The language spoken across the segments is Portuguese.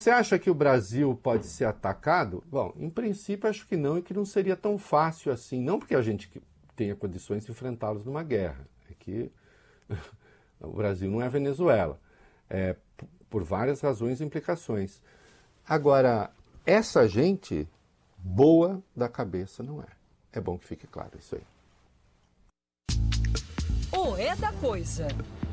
Você acha que o Brasil pode ser atacado? Bom, em princípio acho que não, e que não seria tão fácil assim. Não porque a gente tenha condições de enfrentá-los numa guerra. É que o Brasil não é Venezuela. Por várias razões e implicações. Agora, essa gente boa da cabeça não é. É bom que fique claro isso aí. O É da Coisa.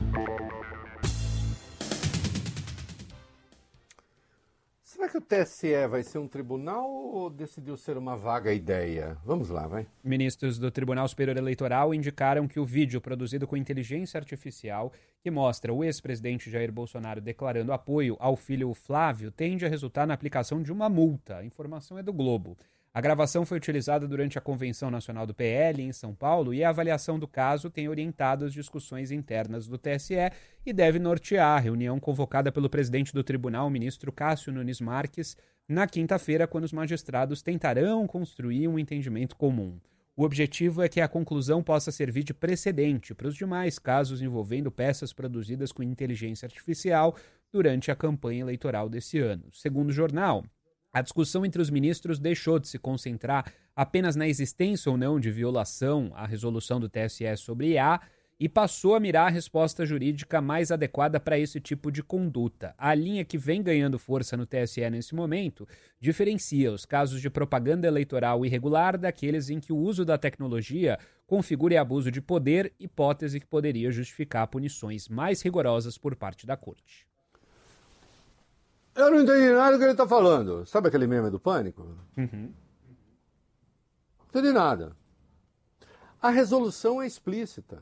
Será que o TSE vai ser um tribunal ou decidiu ser uma vaga ideia? Vamos lá, vai. Ministros do Tribunal Superior Eleitoral indicaram que o vídeo produzido com inteligência artificial, que mostra o ex-presidente Jair Bolsonaro declarando apoio ao filho Flávio, tende a resultar na aplicação de uma multa. A informação é do Globo. A gravação foi utilizada durante a Convenção Nacional do PL em São Paulo e a avaliação do caso tem orientado as discussões internas do TSE e deve nortear a reunião convocada pelo presidente do tribunal, o ministro Cássio Nunes Marques, na quinta-feira, quando os magistrados tentarão construir um entendimento comum. O objetivo é que a conclusão possa servir de precedente para os demais casos envolvendo peças produzidas com inteligência artificial durante a campanha eleitoral desse ano. Segundo o jornal, a discussão entre os ministros deixou de se concentrar apenas na existência ou não de violação à resolução do TSE sobre IA e passou a mirar a resposta jurídica mais adequada para esse tipo de conduta. A linha que vem ganhando força no TSE nesse momento diferencia os casos de propaganda eleitoral irregular daqueles em que o uso da tecnologia configure abuso de poder, hipótese que poderia justificar punições mais rigorosas por parte da Corte. Eu não entendi nada do que ele está falando. Sabe aquele meme do Pânico? Uhum. Não entendi nada. A resolução é explícita.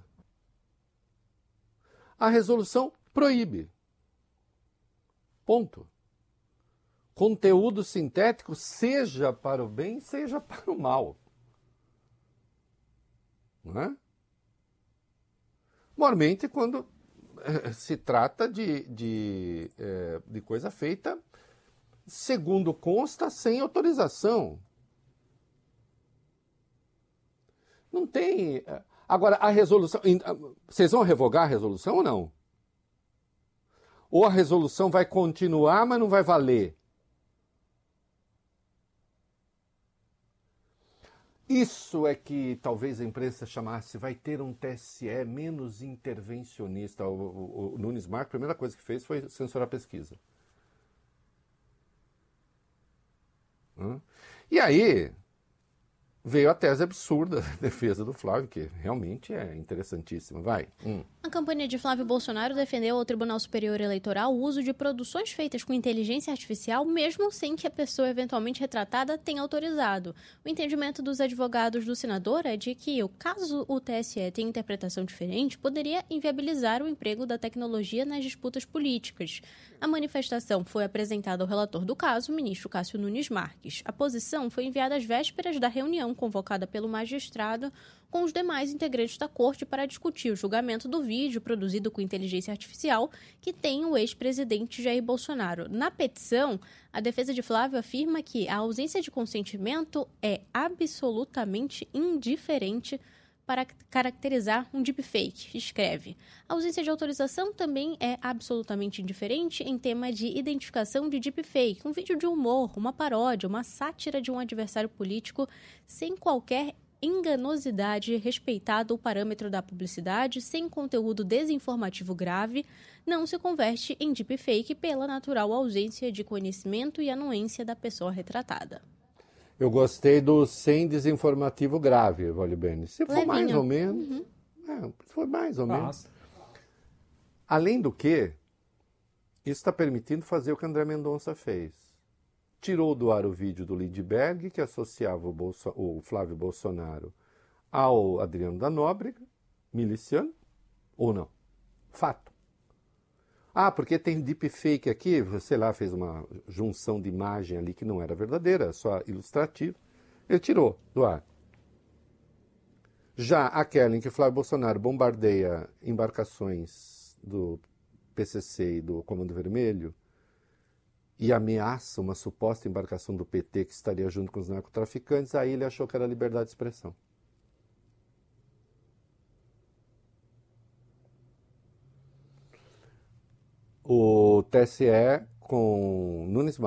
A resolução proíbe. Ponto. Conteúdo sintético, seja para o bem, seja para o mal. Não é? Mormente quando se trata de coisa feita, segundo consta, sem autorização. Não tem. Agora, a resolução. Vocês vão revogar a resolução ou não? Ou a resolução vai continuar, mas não vai valer? Isso é que talvez a imprensa chamasse, vai ter um TSE menos intervencionista. O Nunes Marques, a primeira coisa que fez foi censurar a pesquisa. E aí veio a tese absurda da defesa do Flávio, que realmente é interessantíssima. Vai. A campanha de Flávio Bolsonaro defendeu ao Tribunal Superior Eleitoral o uso de produções feitas com inteligência artificial, mesmo sem que a pessoa eventualmente retratada tenha autorizado. O entendimento dos advogados do senador é de que, caso o TSE tenha interpretação diferente, poderia inviabilizar o emprego da tecnologia nas disputas políticas. A manifestação foi apresentada ao relator do caso, o ministro Cássio Nunes Marques. A posição foi enviada às vésperas da reunião convocada pelo magistrado com os demais integrantes da corte para discutir o julgamento do vídeo produzido com inteligência artificial que tem o ex-presidente Jair Bolsonaro. Na petição, a defesa de Flávio afirma que a ausência de consentimento é absolutamente indiferente para caracterizar um deepfake, escreve. A ausência de autorização também é absolutamente indiferente em tema de identificação de deepfake, um vídeo de humor, uma paródia, uma sátira de um adversário político sem qualquer enganosidade, respeitado o parâmetro da publicidade, sem conteúdo desinformativo grave, não se converte em deepfake pela natural ausência de conhecimento e anuência da pessoa retratada. Eu gostei do sem desinformativo grave, Valibene. Se for mais ou menos. Se for mais ou menos. Além do que, isso está permitindo fazer o que André Mendonça fez. Tirou do ar o vídeo do Lindbergh, que associava o Flávio Bolsonaro ao Adriano da Nóbrega, miliciano, ou não. Fato. Porque tem deepfake aqui, sei lá, fez uma junção de imagem ali que não era verdadeira, só ilustrativo. Ele tirou do ar. Já aquela em que o Flávio Bolsonaro bombardeia embarcações do PCC e do Comando Vermelho e ameaça uma suposta embarcação do PT que estaria junto com os narcotraficantes, aí ele achou que era liberdade de expressão. O TSE com Nunes